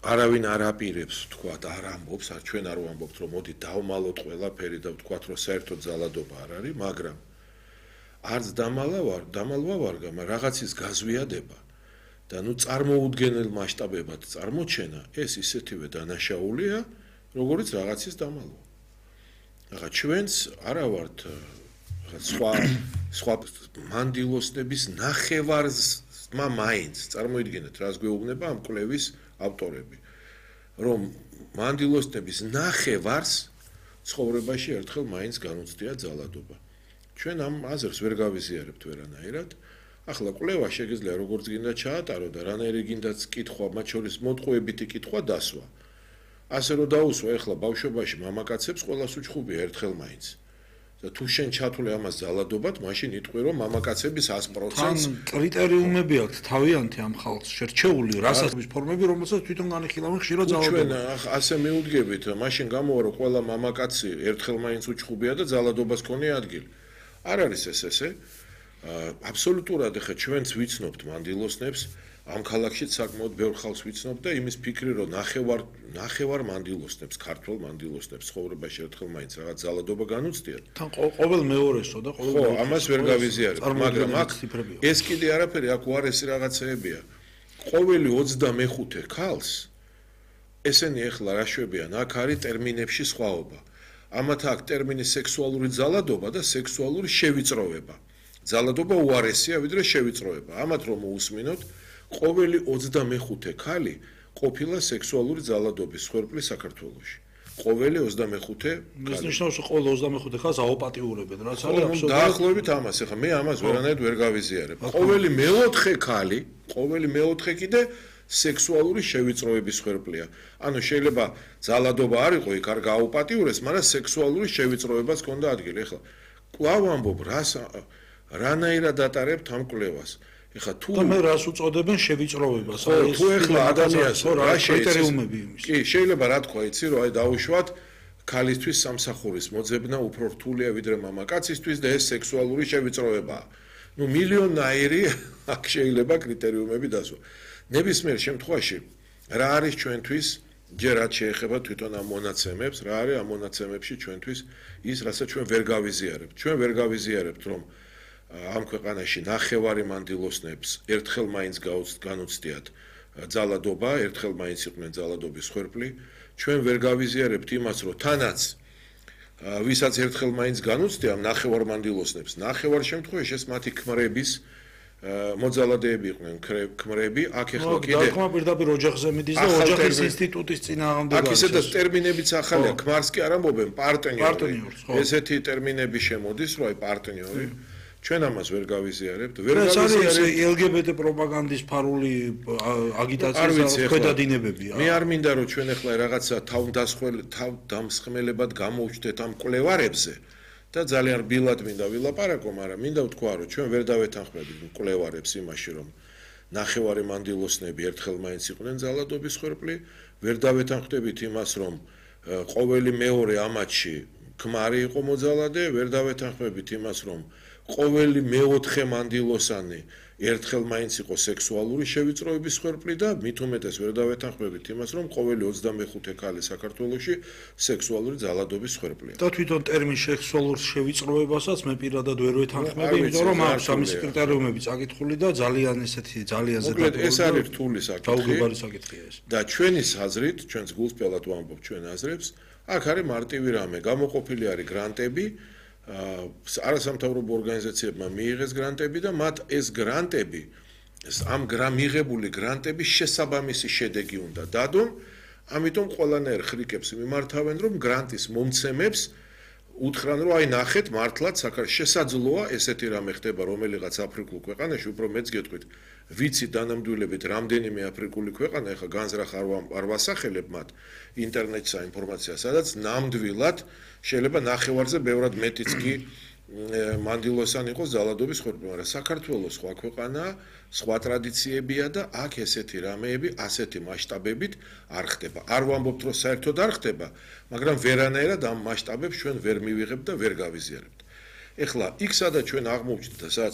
არავინ არ აპირებს თქვათ არ ამბობს, ჩვენ არ ვამბობთ რომ მოდი დავმალოთ ყველაფერი და ვთქვათ რომ საერთოდ ძალადობა არ არის, მაგრამ არც დამალვა ვარ, რაღაცის გაზვიადება და წარმოუდგენელ მასშტაბებად წარმოჩენა ეს ისეთივე დანაშაულია, როგორც რაღაცის დამალვა. ახლა ჩვენც არა ვართ სხვა მანდილოსნების ნახევარმა მაინც წარმოიდგინეთ რას გვეუბნება ამ კვლევის ავტორები, რომ მანდილოსნების ნახევარს ცხოვრებაში ერთხელ მაინც განუცდია ძალადობა. ჩვენ ამ აზრს ვერ გავიზიარებთ ვერანაირად. ახლა კვლევა შეგიძლია როგორც გინდა ჩაატარო და რანაირი გინდაც კითხვა, მათ შორის მოტყუებითი კითხვა დასვა. ასე რომ დაუსვა ეხლა ბავშვობაში მამაკაცებს ყველას უჩხუბია ერთხელ მაინც. და თუ შენ ჩათვლე ამას ძალადობად, მაშინ იტყვი რომ მამაკაცების 100%-ს კრიტერიუმები აქვს თავიანთი ამ ხალხს შერჩეული რასათვის ფორმები, რომელსაც თვითონ განიხილავენ ხშირად ძალადობა. ჩვენ ასე მიუდგებით, მაშინ გამოვა რომ ყველა მამაკაცი ერთხელ მაინც უჩხუბია და ძალადობას ქონია ადგილი. არ არის ესე. აბსოლუტურად ახლა ჩვენც ვიცნობთ მანდილოსნებს, ამ ქალაქშიც საკმაოდ ბევრ ხალხს ვიცნობ და იმის ფიქრი რომ ნახევარ მანდილოსნებს, ქართველ მანდილოსნებს ცხოვრებაში ერთხელ მაინც რაღაც ძალადობა განუცდიათ. თან ყოველ მეორესო და ყოველ ხო, ამას ვერ გავიზიარებ, მაგრამ აქ ეს კიდე არაფერი, აქ უარესი რაღაცეებია. ყოველი 25 ქალს ესენი ახლა რა შვებიან, აქ არის ტერმინებში სხვაობა. ამათ აქ ტერმინი სექსუალური ძალადობა და სექსუალური შევიწროვება. ძალადობა უარესია ვიდრე შევიწროვება. ამათ რომ მოусმინოთ, ყოველი 25 ქალი ყოფილა სექსუალური ძალადობის მსხვერპლი საქართველოში. ყოველი 25 ეს ნიშნავს რომ ყოველ 25 ქალს აუპატიურებენ, რაც არის აბსოლუტურად დაახლოებით ამას, ახლა მე ამას ვერანაირად ვერ გავიზიარებ. ყოველი მეოთხე ქალი, ყოველი მეოთხე კიდე სექსუალური შევიწროების მსხვერპლია. ანუ შეიძლება ძალადობა არ იყო, იქ არ გააუპატიურეს, მაგრამ სექსუალური შევიწროებაც ჰქონდა ადგილი. ახლა კვლავ ამბობ, რანაირად ატარებთ ამ კვლევას. ეხლა თუ მე რას უწოდებენ შევიწროვებას, თუ ეხლა ადამიანს რა კრიტერიუმები იმის. კი, შეიძლება რა თქვა, იცი რომ აი დაუშვათ ქალისთვის სამსახურის მოძებნა უფრო რთულია ვიდრე მამაკაცისთვის და ეს სექსუალური შევიწროვებაა. ნუ მილიონაირი აქ შეიძლება კრიტერიუმები დასვა. ნებისმიერ შემთხვევაში რა არის ჩვენთვის ჯერ რაც შეეხება თვითონ ამ მონაცემებს, რა არის ამ მონაცემებში ჩვენთვის ის, რასაც ჩვენ ვერ გავიზიარებთ. ჩვენ ვერ გავიზიარებთ, რომ ამ ქვეყანაში ნახევარი მანდილოსნებს ერთხელ მაინც განუცდიათ ძალადობა, ერთხელ მაინც იყვნენ ძალადობის მსხვერპლი. ჩვენ ვერ გავიზიარებთ იმას, რომ თანაც ვისაც ერთხელ მაინც განუცდია ნახევარ მანდილოსნებს, ნახევარ შემთხვევაში ეს მათი ქმრების მოძალადეები იყვნენ, ქმრები, აქ ეხლა კიდე დაკმა პირდაპირ ოჯახზე მიდის და ოჯახის ინსტიტუტის წინააღმდეგ არის. აქ ისედაც ტერმინებიც ახალია, ქმარს კი არ ამბობენ, პარტნიორი. ესეთი ტერმინები შემოდის, რომ აი პარტნიორი. ჩვენ ამას ვერ გავიზიარებთ, ვერ გავიზიარებთ. LGBT პროპაგანდის ფარული აგიტაციის ქვედა-დინებებია. მე არ მინდა რომ ჩვენ ახლა რაღაცა თავდამსხმელებად გამოვჩდეთ ამ კვლევარებზე და ძალიან რბილად მინდა ვილაპარაკო, მაგრამ მინდა ვთქვა, რომ ჩვენ ვერ დავეთანხმებით კვლევარებს იმაში, რომ ნახევარი მანდილოსნები ერთხელ მაინც იყვნენ ძალადობის მსხვერპლი, ვერ დავეთანხმებით იმას, რომ ყოველი მეორე ამათში ქმარი იყო მოძალადე, ვერ დავეთანხმებით იმას, რომ ყოველი მეოთხე მანდილოსანი ერთხელ მაინც იყო სექსუალური შევიწროების მსხვერპლი და მით უმეტეს ვერ დავეთანხმებით იმას, რომ ყოველი 25 ქალი საქართველოში სექსუალური ძალადობის მსხვერპლია. და თვითონ ტერმინ სექსუალურ შევიწროებასაც მე პირადად ვერ ვეთანხმები, იმიტომ რომ აქვს ამის კრიტერიუმები წაკითხული და ძალიან ესეთი ძალიან ზედაპირული. ეს არის რთული საკითხია ეს. და ჩვენის აზრით, ჩვენს გულწრფელად ვამბობ ჩვენ აზრებს, აქ არის მარტივი რამე, გამოყოფილი არის გრანტები. არასამთავრობო ორგანიზაციებმა მიიღეს გრანტები და მათ ეს გრანტები, ამ მიღებული გრანტების შესაბამისი შედეგი უნდა დადონ, ამიტომ ყველანაირ ხრიკებს მიმართავენ, რომ გრანტის მომცემებს უთხრან, რომ აი ნახეთ, მართლაც შესაძლოა ესეთი რამე ხდება რომელიღაც აფრიკულ ქვეყანაში, უფრო მეც გეტყვით, ვიცი დანამდვილებით რამდენიმე აფრიკული ქვეყანა, ეხლა განზრახ არ ვასახელებ მათ ინტერნეტსა ინფორმაციას, სადაც ნამდვილად შეიძლება ნახევარზე ბევრად მეტიც კი მანდილოსანი იყოს ძალადობის მსხვერპლი, მაგრამ საქართველოს სხვა ქვეყანაა, სხვა ტრადიციებია და აქ ესეთი რამეები ასეთი მასშტაბებით არ ხდება. არ ვამბობთ, რომ საერთოდ არ ხდება, მაგრამ ვერანაირად ამ მასშტაბებს ჩვენ ვერ მივიღებთ და ვერ გავიზიარებთ. ეხლა იქ სადაც ჩვენ აღმოვჩნდით და სადაც